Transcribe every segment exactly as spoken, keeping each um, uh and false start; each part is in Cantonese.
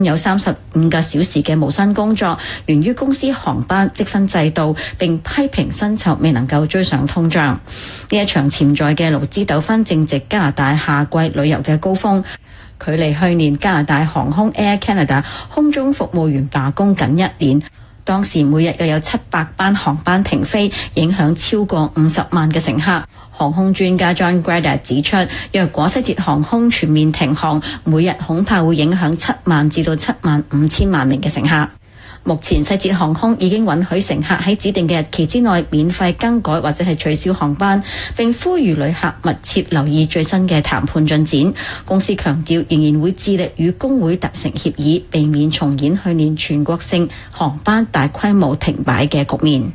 有三十五個小時嘅無薪工作，源於公司航班積分制度，並批評薪酬未能夠追上通脹。呢一場潛在嘅勞資糾紛正值加拿大夏季旅遊嘅高峰，距離去年加拿大航空 Air Canada 空中服務員罷工僅一年。當時每日又有七百班航班停飛，影響超過五十萬嘅乘客。航空專家 John Grada 指出，若果西捷航空全面停航，每日恐怕會影響七萬至到七萬五千萬名嘅乘客。目前西捷航空已經允許乘客喺指定嘅日期之內免費更改或者係取消航班，並呼籲旅客密切留意最新嘅談判進展。公司強調仍然會致力與工會達成協議，避免重演去年全國性航班大規模停擺嘅局面。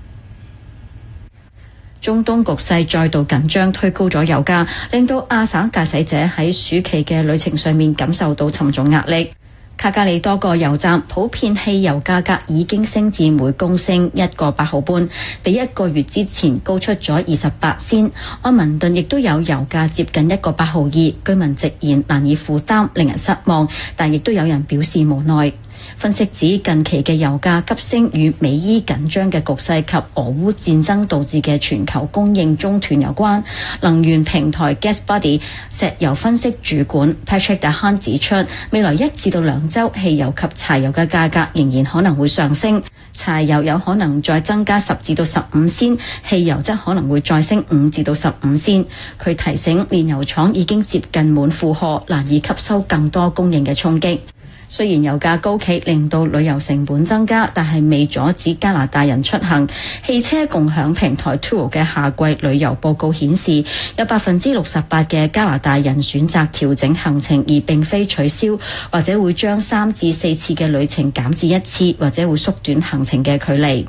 中東局勢再度緊張，推高咗油價，令到亞省駕駛者喺暑期嘅旅程上面感受到沉重壓力。卡加里多個油站普遍汽油價格已經升至每公升一個八毫半，比一個月之前高出咗二十八仙。安文頓亦都有油價接近一個八毫二，居民直言難以負擔，令人失望，但亦都有人表示無奈。分析指近期嘅油價急升與美伊緊張嘅局勢及俄烏戰爭導致嘅全球供應中斷有關。能源平台 GasBuddy 石油分析主管 Patrick Dahan 指出，未來一至到兩週汽油及柴油嘅價格仍然可能會上升，柴油有可能再增加十至到十五仙，汽油則可能會再升五至到十五仙。佢提醒煉油廠已經接近滿負荷，難以吸收更多供應嘅衝擊。雖然油價高企令到旅遊成本增加，但係未阻止加拿大人出行。汽車共享平台 Turo 嘅夏季旅遊報告顯示，有百分之六十八嘅加拿大人選擇調整行程，而並非取消，或者會將三至四次嘅旅程減至一次，或者會縮短行程嘅距離。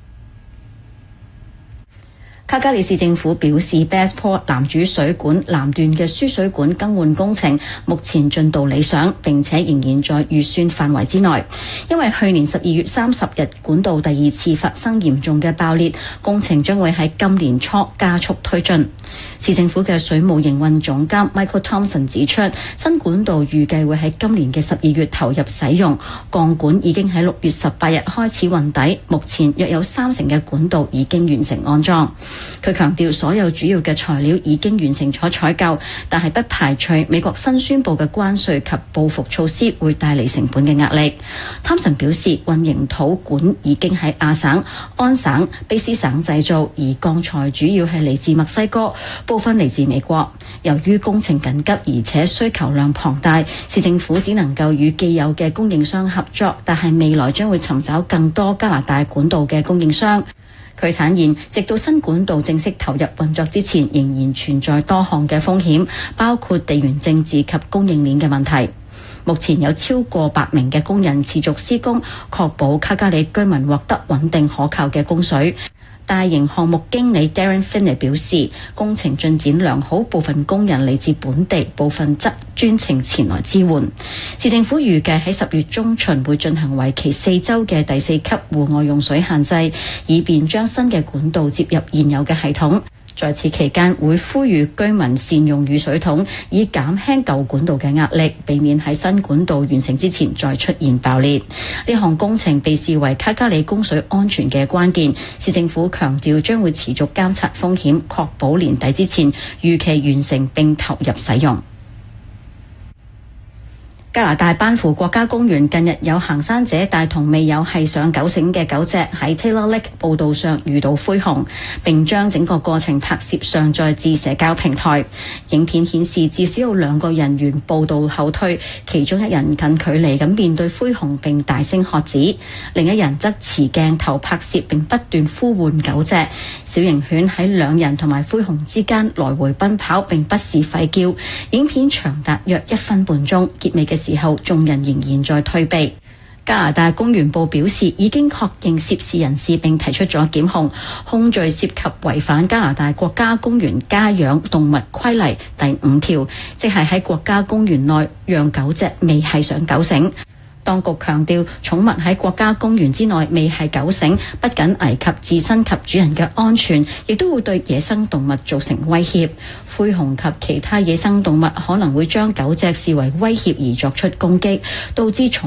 卡加里市政府表示 Bassport 南主水管南段嘅輸水管更換工程目前進度理想，並且仍然在預算範圍之內。因為去年十二月三十日管道第二次發生嚴重嘅爆裂，工程將會喺今年初加速推進。市政府嘅水務營運總監 Michael Thompson 指出，新管道預計會喺今年嘅十二月投入使用，鋼管已經喺六月十八日開始運抵，目前約有三成嘅管道已經完成安裝。佢強調所有主要嘅材料已經完成咗採購，但係不排除美國新宣布嘅關稅及報復措施會帶嚟成本嘅壓力。湯臣表示，混凝土管已經喺亞省、安省、卑斯省製造，而鋼材主要係嚟自墨西哥，部分嚟自美國。由於工程緊急而且需求量龐大，市政府只能夠與既有嘅供應商合作，但係未來將會尋找更多加拿大管道嘅供應商。佢坦言，直到新管道正式投入運作之前，仍然存在多項嘅風險，包括地緣政治及供應鏈嘅問題。目前有超過百名嘅工人持續施工，確保卡加里居民獲得穩定可靠嘅供水。大型項目經理 Darren Finney 表示，工程進展良好，部分工人嚟自本地，部分則專程前來支援。市政府預計喺十月中旬會進行為期四週嘅第四級戶外用水限制，以便將新嘅管道接入現有嘅系統。在此期間，會呼籲居民善用雨水桶，以減輕舊管道嘅壓力，避免喺新管道完成之前再出現爆裂。呢項工程被視為卡加里供水安全嘅關鍵，市政府強調將會持續監察風險，確保年底之前預期完成並投入使用。加拿大班夫國家公園近日有行山者帶同未有繫上狗繩嘅狗隻喺 Taylor Lake 步道上遇到灰熊，並將整個過程拍攝上載至社交平台。影片顯示至少有兩個人沿步道後退，其中一人近距離咁面對灰熊並大聲喝止，另一人則持鏡頭拍攝並不斷呼喚狗隻。小型犬喺兩人同埋灰熊之間來回奔跑並不時吠叫。影片長達約一分半鐘，結尾嘅時候，眾人仍然在退避。加拿大公園部表示，已經確認涉事人士並提出咗檢控，控罪涉及違反加拿大國家公園家養動物規例第五條，即係喺國家公園內讓狗隻未繫上狗繩。當局強調，寵物喺國家公園之內未繫狗繩，不僅危及自身及主人嘅安全，亦都會對野生動物造成威脅。灰熊及其他野生動物可能會將狗隻視為威脅而作出攻擊，導致寵